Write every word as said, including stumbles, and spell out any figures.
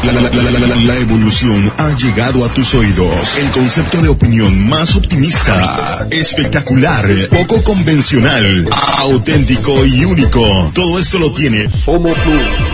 La, la, la, la, la, la evolución ha llegado a tus oídos. El concepto de opinión más optimista, espectacular, poco convencional, auténtico y único. Todo esto lo tiene Somo Plus.